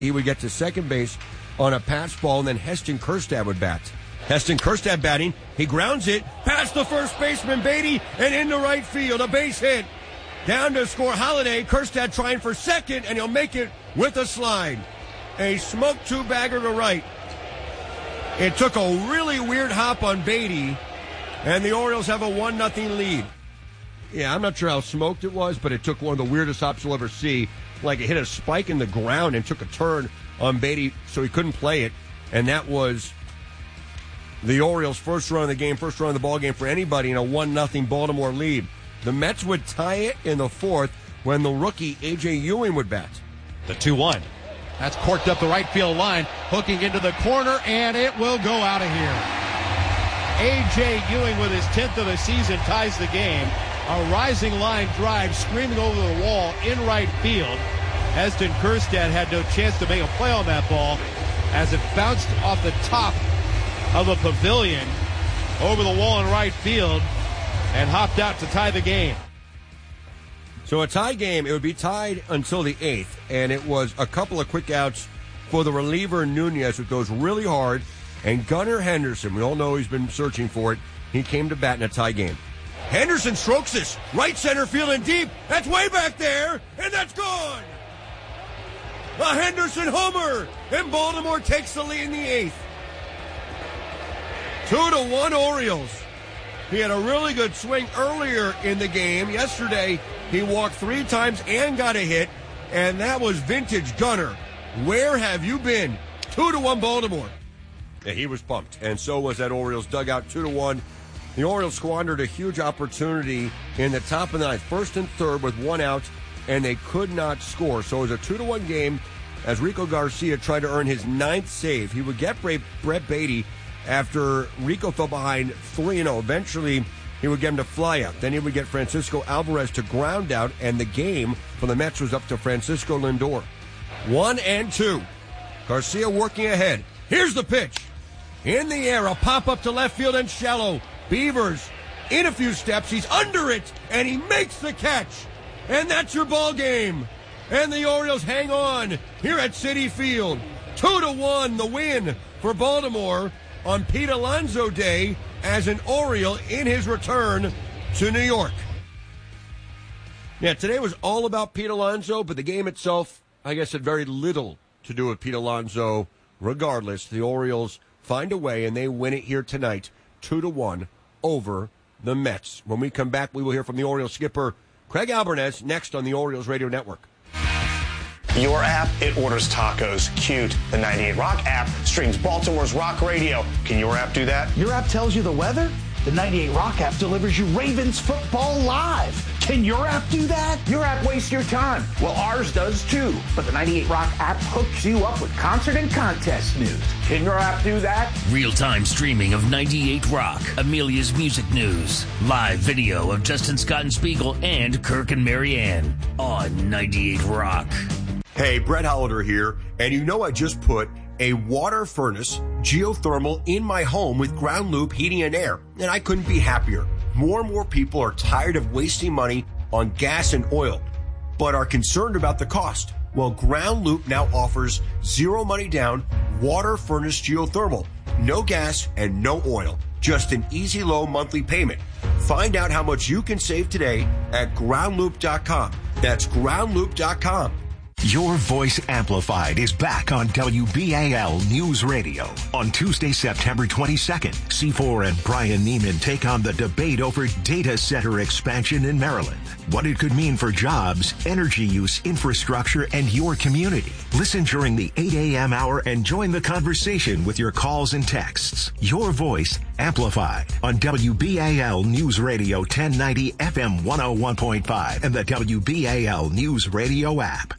He would get to second base on a pass ball, and then Heston Kjerstad would bat. Heston Kjerstad batting. He grounds it past the first baseman, Beatty, and into right field. A base hit. Down to score Holiday. Kjerstad trying for second, and he'll make it with a slide. A smoke two-bagger to right. It took a really weird hop on Beatty, and the Orioles have a 1-0 lead. Yeah, I'm not sure how smoked it was, but it took one of the weirdest hops you'll ever see. Like it hit a spike in the ground and took a turn on Beatty, so he couldn't play it. And that was the Orioles' first run of the game, first run of the ball game for anybody in a 1-0 Baltimore lead. The Mets would tie it in the fourth when the rookie A.J. Ewing would bat. The 2-1. That's corked up the right field line, hooking into the corner, and it will go out of here. A.J. Ewing with his 10th of the season ties the game. A rising line drive screaming over the wall in right field. Heston Kjerstad had no chance to make a play on that ball as it bounced off the top of a pavilion over the wall in right field and hopped out to tie the game. So a tie game, it would be tied until the 8th, and it was a couple of quick outs for the reliever Nunez, who goes really hard, and Gunnar Henderson, we all know he's been searching for it, he came to bat in a tie game. Henderson strokes this, right center field and deep, that's way back there, and that's gone! A Henderson homer, and Baltimore takes the lead in the 8th. 2-1 Orioles. He had a really good swing earlier in the game. Yesterday, he walked 3 times and got a hit, and that was vintage Gunnar. Where have you been? 2-1 Baltimore. Yeah, he was pumped, and so was that Orioles dugout. 2-1. The Orioles squandered a huge opportunity in the top of the ninth, first and third with 1 out, and they could not score. So it was a 2-1 game as Rico Garcia tried to earn his 9th save. He would get Brett Beatty after Rico fell behind 3-0. Eventually, he would get him to fly out. Then he would get Francisco Alvarez to ground out, and the game for the Mets was up to Francisco Lindor. 1-2. Garcia working ahead. Here's the pitch. In the air, a pop-up to left field and shallow. Beavers in a few steps. He's under it, and he makes the catch. And that's your ball game. And the Orioles hang on here at Citi Field. 2-1, the win for Baltimore on Pete Alonso Day as an Oriole in his return to New York. Yeah, today was all about Pete Alonso, but the game itself, I guess, had very little to do with Pete Alonso. Regardless, the Orioles find a way, and they win it here tonight, 2-1 over the Mets. When we come back, we will hear from the Orioles skipper, Craig Albernez, next on the Orioles Radio Network. Your app, it orders tacos. Cute. The 98 Rock app streams Baltimore's rock radio. Can your app do that? Your app tells you the weather? The 98 Rock app delivers you Ravens football live. Can your app do that? Your app wastes your time. Well, ours does too. But the 98 Rock app hooks you up with concert and contest news. Can your app do that? Real-time streaming of 98 Rock, Amelia's music news, live video of Justin Scott and Spiegel and Kirk and Marianne on 98 Rock. Hey, Brett Hollander here, and you know I just put a water furnace geothermal in my home with Ground Loop heating and air, and I couldn't be happier. More and more people are tired of wasting money on gas and oil, but are concerned about the cost. Well, Ground Loop now offers 0 money down water furnace geothermal, no gas and no oil, just an easy low monthly payment. Find out how much you can save today at groundloop.com. That's groundloop.com. Your Voice Amplified is back on WBAL News Radio. On Tuesday, September 22nd, C4 and Brian Neiman take on the debate over data center expansion in Maryland. What it could mean for jobs, energy use, infrastructure, and your community. Listen during the 8 a.m. hour and join the conversation with your calls and texts. Your Voice Amplified on WBAL News Radio 1090 FM 101.5 and the WBAL News Radio app.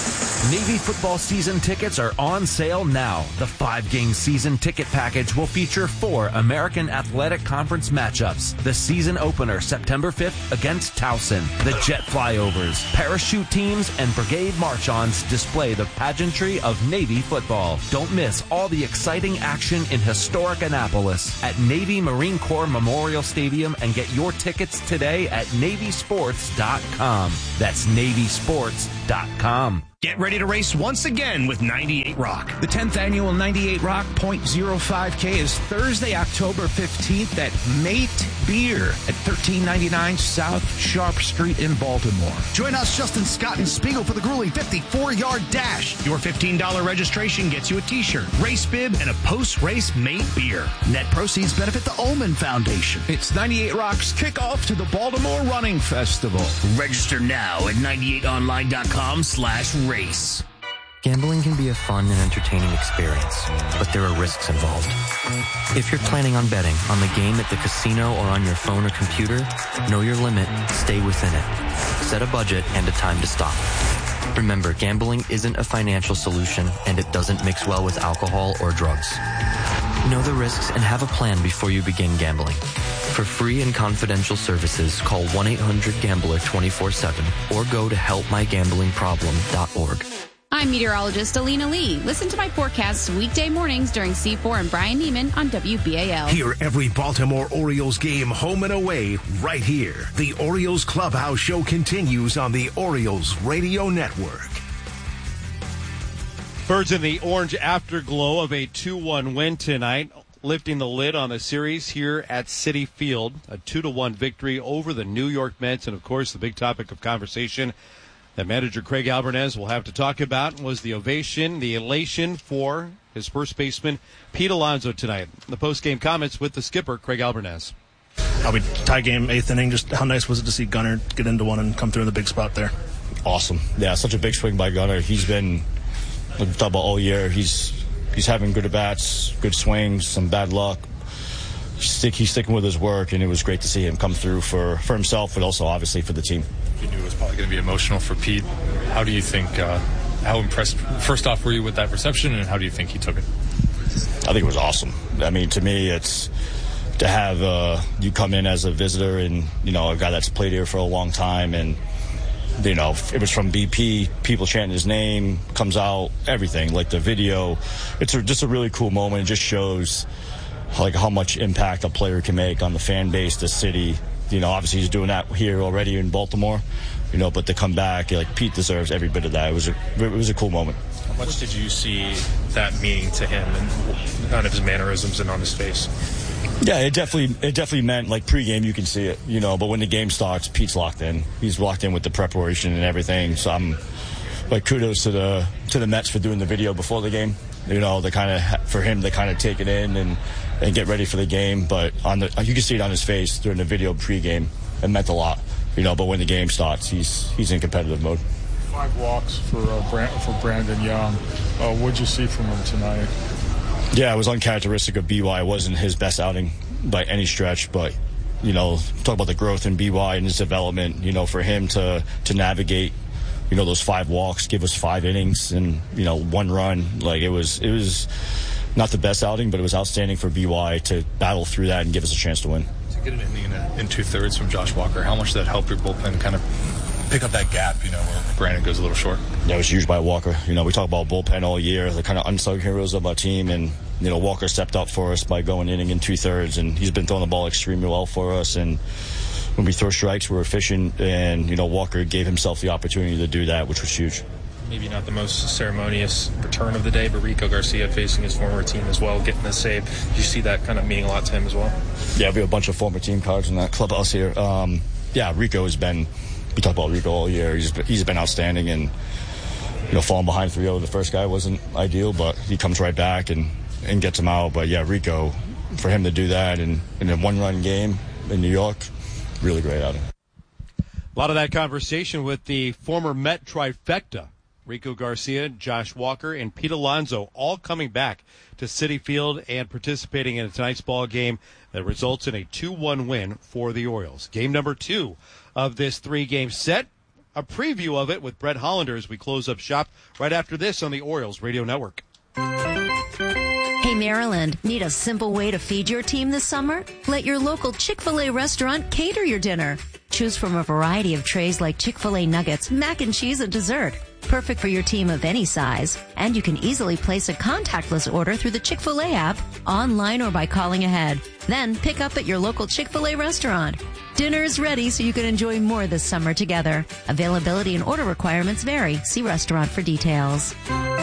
Navy football season tickets are on sale now. The 5-game season ticket package will feature 4 American Athletic Conference matchups. The season opener, September 5th, against Towson. The jet flyovers, parachute teams, and brigade march-ons display the pageantry of Navy football. Don't miss all the exciting action in historic Annapolis at Navy Marine Corps Memorial Stadium and get your tickets today at NavySports.com. That's NavySports.com. Get ready to race once again with 98 Rock. The 10th annual 98 Rock .05K is Thursday, October 15th at Mate Beer at 1399 South Sharp Street in Baltimore. Join us, Justin Scott and Spiegel, for the grueling 54-yard dash. Your $15 registration gets you a t-shirt, race bib, and a post-race Mate Beer. Net proceeds benefit the Ullman Foundation. It's 98 Rock's kickoff to the Baltimore Running Festival. Register now at 98online.com/race. Gambling can be a fun and entertaining experience, but there are risks involved. If you're planning on betting on the game at the casino or on your phone or computer, know your limit, stay within it. Set a budget and a time to stop. Remember, gambling isn't a financial solution, and it doesn't mix well with alcohol or drugs. Know the risks and have a plan before you begin gambling. For free and confidential services, call 1-800-GAMBLER 24/7 or go to helpmygamblingproblem.org. I'm meteorologist Alina Lee. Listen to my forecasts weekday mornings during C4 and Brian Neiman on WBAL. Hear every Baltimore Orioles game home and away right here. The Orioles Clubhouse Show continues on the Orioles Radio Network. Birds in the orange afterglow of a 2-1 win tonight, lifting the lid on the series here at Citi Field. A 2-1 victory over the New York Mets. And, of course, the big topic of conversation that manager Craig Albernez will have to talk about was the ovation, the elation for his first baseman, Pete Alonso, tonight. The post-game comments with the skipper, Craig Albernez. How we tie game, 8th inning. Just how nice was it to see Gunnar get into one and come through in the big spot there? Awesome. Yeah, such a big swing by Gunnar. He's been, like we talked about all year, he's having good at-bats, good swings, some bad luck. He's sticking with his work, and it was great to see him come through for himself, but also obviously for the team. You knew it was probably going to be emotional for Pete. How do you think, how impressed, first off, were you with that reception, and how do you think he took it? I think it was awesome. I mean, to me, it's to have you come in as a visitor and, you know, a guy that's played here for a long time, and, you know, it was from BP, people chanting his name, comes out, everything, like the video. It's just a really cool moment. It just shows like how much impact a player can make on the fan base, the city. You know, obviously he's doing that here already in Baltimore, you know, but to come back, like, Pete deserves every bit of that. It was a cool moment. How much did you see that meaning to him and kind of his mannerisms and on his face? Yeah, it definitely meant, like, pregame you can see it, you know, but when the game starts, Pete's locked in. He's locked in with the preparation and everything. So I'm like, kudos to the Mets for doing the video before the game. You know, for him to kind of take it in and get ready for the game. But you can see it on his face during the video pregame. It meant a lot, you know. But when the game starts, he's in competitive mode. 5 walks for Brandon Young. What'd you see from him tonight? Yeah, it was uncharacteristic of BY. It wasn't his best outing by any stretch, but, you know, talk about the growth in BY and his development. You know, for him to navigate, you know, those 5 walks, give us 5 innings and, you know, 1 run. Like, it was not the best outing, but it was outstanding for BY to battle through that and give us a chance to win. To get an inning in 2/3 from Josh Walker, how much did that help your bullpen kind of pick up that gap, you know, where Brandon goes a little short? Yeah, it was huge by Walker. You know, we talk about bullpen all year, the kind of unsung heroes of our team, and, you know, Walker stepped up for us by going inning in 2/3, and he's been throwing the ball extremely well for us. And when we throw strikes, we're efficient, and, you know, Walker gave himself the opportunity to do that, which was huge. Maybe not the most ceremonious return of the day, but Rico Garcia facing his former team as well, getting the save. Do you see that kind of meaning a lot to him as well? Yeah, we have a bunch of former team cards in that clubhouse here. Yeah, Rico has been, we talk about Rico all year. He's been outstanding, and, you know, falling behind 3-0, the first guy wasn't ideal, but he comes right back and gets him out. But, yeah, Rico, for him to do that in a 1-run game in New York, really great outing. A lot of that conversation with the former Met trifecta, Rico Garcia, Josh Walker, and Pete Alonso, all coming back to Citi Field and participating in tonight's ball game that results in a 2-1 win for the Orioles. Game number 2 of this 3-game set. A preview of it with Brett Hollander as we close up shop right after this on the Orioles Radio Network. Hey, Maryland, need a simple way to feed your team this summer? Let your local Chick-fil-A restaurant cater your dinner. Choose from a variety of trays like Chick-fil-A nuggets, mac and cheese, and dessert. Perfect for your team of any size. And you can easily place a contactless order through the Chick-fil-A app, online or by calling ahead. Then pick up at your local Chick-fil-A restaurant. Dinner's ready so you can enjoy more this summer together. Availability and order requirements vary. See restaurant for details.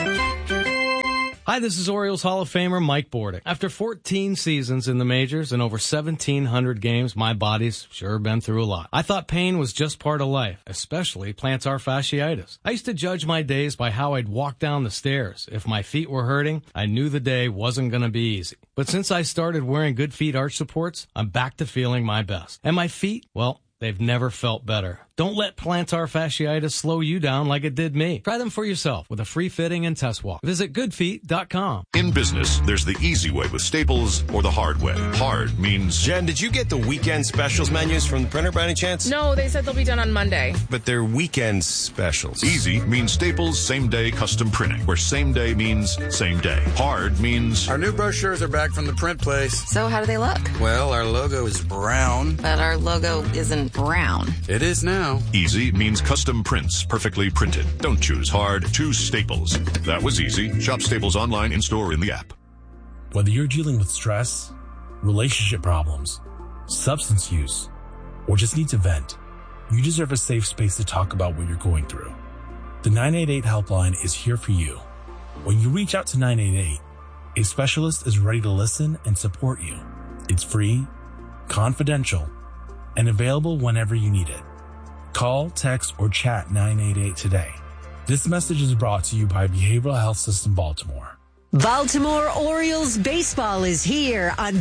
Hi, this is Orioles Hall of Famer Mike Bordick. After 14 seasons in the majors and over 1,700 games, my body's sure been through a lot. I thought pain was just part of life, especially plantar fasciitis. I used to judge my days by how I'd walk down the stairs. If my feet were hurting, I knew the day wasn't going to be easy. But since I started wearing Good Feet arch supports, I'm back to feeling my best. And my feet, well, they've never felt better. Don't let plantar fasciitis slow you down like it did me. Try them for yourself with a free fitting and test walk. Visit goodfeet.com. In business, there's the easy way with Staples or the hard way. Hard means... Jen, did you get the weekend specials menus from the printer by any chance? No, they said they'll be done on Monday. But they're weekend specials. Easy means Staples same-day custom printing, where same day means same day. Hard means... Our new brochures are back from the print place. So how do they look? Well, our logo is brown. But our logo isn't brown. It is now. Easy means custom prints, perfectly printed. Don't choose hard, choose Staples. That was easy. Shop Staples online, in-store, in the app. Whether you're dealing with stress, relationship problems, substance use, or just need to vent, you deserve a safe space to talk about what you're going through. The 988 helpline is here for you. When you reach out to 988, a specialist is ready to listen and support you. It's free, confidential, and available whenever you need it. Call, text, or chat 988 today. This message is brought to you by Behavioral Health System Baltimore. Baltimore Orioles baseball is here on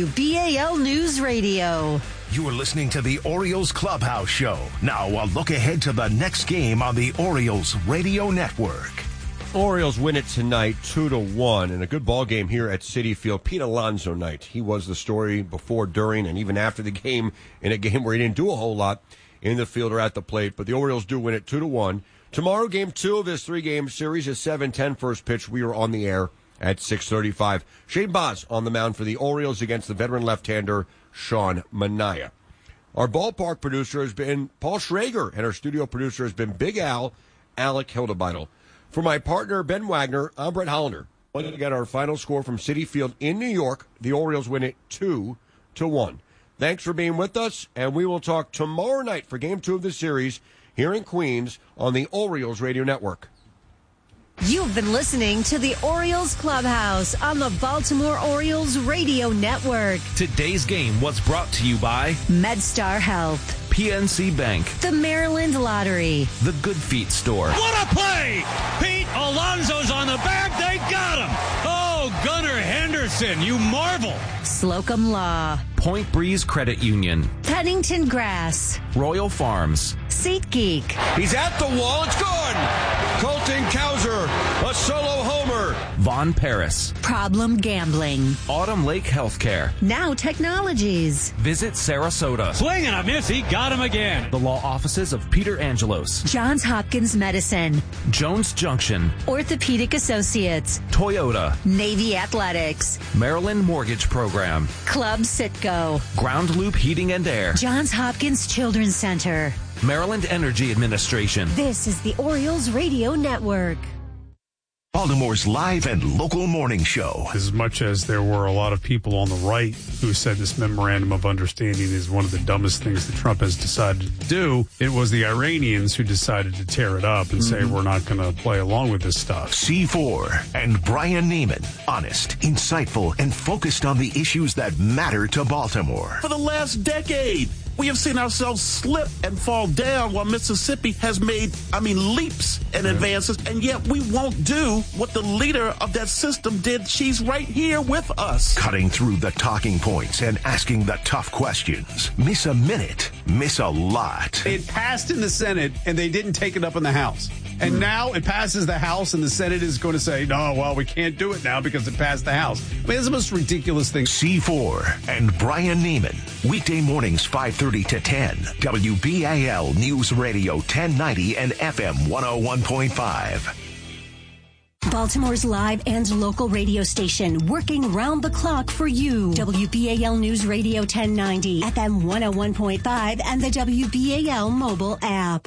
WBAL News Radio. You are listening to the Orioles Clubhouse Show. Now a look ahead to the next game on the Orioles Radio Network. Orioles win it tonight 2-1 in a good ball game here at Citi Field. Pete Alonso night. He was the story before, during, and even after the game in a game where he didn't do a whole lot in the field or at the plate. But the Orioles do win it 2-1. Tomorrow, game 2 of this 3-game series is 7:10 first pitch. We are on the air at 6:35. Shane Baz on the mound for the Orioles against the veteran left-hander Sean Manaea. Our ballpark producer has been Paul Schrager, and our studio producer has been Big Al, Alec Hildebeitel. For my partner, Ben Wagner, I'm Brett Hollander. Once again, our final score from Citi Field in New York, the Orioles win it 2-1. Thanks for being with us, and we will talk tomorrow night for Game 2 of the series here in Queens on the Orioles Radio Network. You've been listening to the Orioles Clubhouse on the Baltimore Orioles Radio Network. Today's game was brought to you by MedStar Health, PNC Bank, the Maryland Lottery, the Good Feet Store. What a play! Pete Alonso's on the back. They got him. Oh, Gunnar Henderson, you marvel. Slocum Law, Point Breeze Credit Union, Pennington Grass, Royal Farms, SeatGeek. He's at the wall. It's gone. Colton Cowser, a solo homer. Von Paris, Problem Gambling, Autumn Lake Healthcare, Now Technologies. Visit Sarasota. Swing and a miss. He got him again. The law offices of Peter Angelos, Johns Hopkins Medicine, Jones Junction, Orthopedic Associates, Toyota, Navy Athletics, Maryland Mortgage Program, Club Citgo, Ground Loop Heating and Air, Johns Hopkins Children's Center, Maryland Energy Administration. This is the Orioles Radio Network. Baltimore's live and local morning show. As much as there were a lot of people on the right who said this memorandum of understanding is one of the dumbest things that Trump has decided to do, it was the Iranians who decided to tear it up and say we're not going to play along with this stuff. C4 and Brian Neiman. Honest, insightful, and focused on the issues that matter to Baltimore. For the last decade, we have seen ourselves slip and fall down while Mississippi has made, leaps and advances, and yet we won't do what the leader of that system did. She's right here with us. Cutting through the talking points and asking the tough questions. Miss a minute, miss a lot. It passed in the Senate, and they didn't take it up in the House. And now it passes the House, and the Senate is going to say, no, well, we can't do it now because it passed the House. It's the most ridiculous thing. C4 and Brian Neiman. Weekday mornings, 5:30 to 10. WBAL News Radio 1090 and FM 101.5. Baltimore's live and local radio station, working round the clock for you. WBAL News Radio 1090, FM 101.5, and the WBAL mobile app.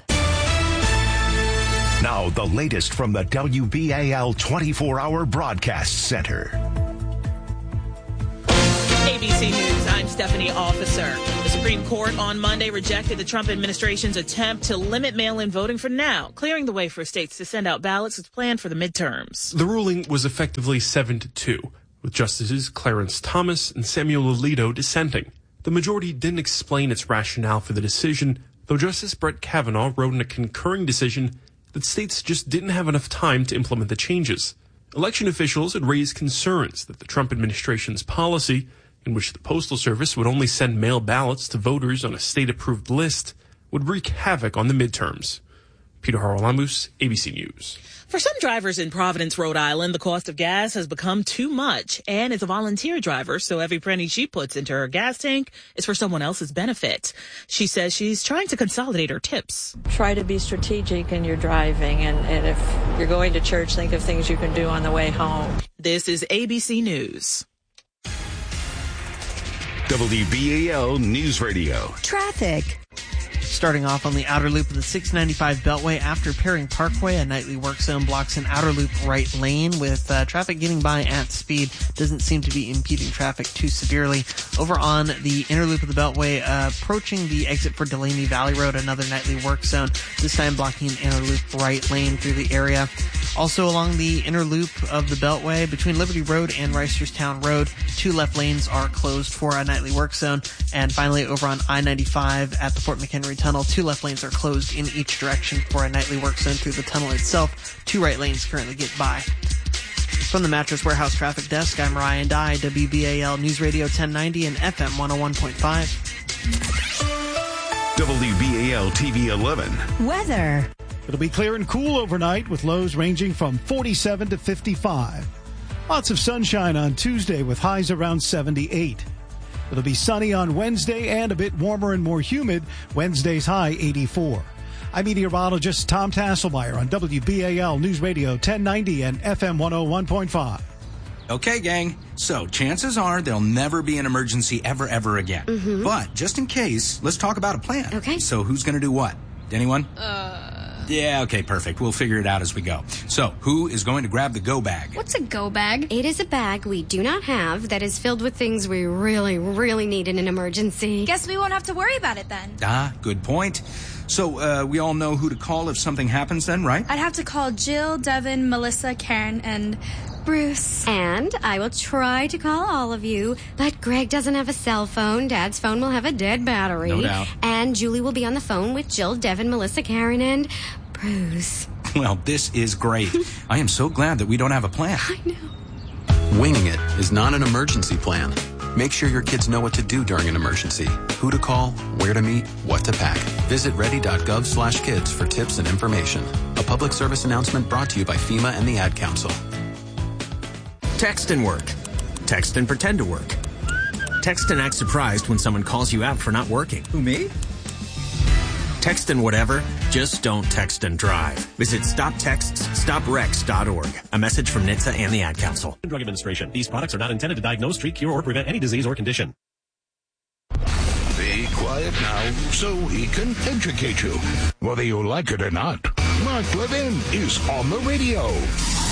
Now, the latest from the WBAL 24-hour broadcast center. ABC News, I'm Stephanie Officer. The Supreme Court on Monday rejected the Trump administration's attempt to limit mail-in voting for now, clearing the way for states to send out ballots as planned for the midterms. The ruling was effectively 7-2, with Justices Clarence Thomas and Samuel Alito dissenting. The majority didn't explain its rationale for the decision, though Justice Brett Kavanaugh wrote in a concurring decision that states just didn't have enough time to implement the changes. Election officials had raised concerns that the Trump administration's policy, in which the Postal Service would only send mail ballots to voters on a state-approved list, would wreak havoc on the midterms. Peter Haralamus, ABC News. For some drivers in Providence, Rhode Island, the cost of gas has become too much. Ann is a volunteer driver, so every penny she puts into her gas tank is for someone else's benefit. She says she's trying to consolidate her tips. Try to be strategic in your driving, and if you're going to church, think of things you can do on the way home. This is ABC News. WBAL News Radio. Traffic. Starting off on the outer loop of the 695 Beltway after Perring Parkway, a nightly work zone blocks an outer loop right lane with traffic getting by at speed. Doesn't seem to be impeding traffic too severely. Over on the inner loop of the Beltway, approaching the exit for Delaney Valley Road, another nightly work zone, this time blocking an inner loop right lane through the area. Also along the inner loop of the Beltway between Liberty Road and Reisterstown Road, 2 left lanes are closed for a nightly work zone. And finally over on I-95 at the Fort McHenry Tunnel, 2 left lanes are closed in each direction for a nightly work zone through the tunnel itself. 2 right lanes currently get by. From the Mattress Warehouse Traffic Desk, I'm Ryan Dye, WBAL News Radio 1090 and FM 101.5. WBAL TV 11. Weather. It'll be clear and cool overnight with lows ranging from 47 to 55. Lots of sunshine on Tuesday with highs around 78. It'll be sunny on Wednesday and a bit warmer and more humid. Wednesday's high 84. I'm meteorologist Tom Tasselmeyer on WBAL News Radio 1090 and FM 101.5. Okay, gang. So chances are there'll never be an emergency ever again. Mm-hmm. But just in case, let's talk about a plan. Okay. So who's going to do what? Anyone? Yeah, okay, perfect. We'll figure it out as we go. So, who is going to grab the go bag? What's a go bag? It is a bag we do not have that is filled with things we really need in an emergency. Guess we won't have to worry about it then. Good point. So, we all know who to call if something happens then, right? I'd have to call Jill, Devin, Melissa, Karen, and Bruce. And I will try to call all of you, but Greg doesn't have a cell phone. Dad's phone will have a dead battery. No doubt. And Julie will be on the phone with Jill, Devin, Melissa, Karen, and Bruce. Well, this is great. I am so glad that we don't have a plan. I know. Winging it is not an emergency plan. Make sure your kids know what to do during an emergency, who to call, where to meet, what to pack. Visit ready.gov/kids for tips and information. A public service announcement brought to you by FEMA and the Ad Council. Text and work. Text and pretend to work. Text and act surprised when someone calls you out for not working. Who, me? Text and whatever, just don't text and drive. Visit StopTextsStopWrecks.org. A message from NHTSA and the Ad Council. Drug Administration. These products are not intended to diagnose, treat, cure, or prevent any disease or condition. Be quiet now so he can educate you. Whether you like it or not, Mark Levin is on the radio.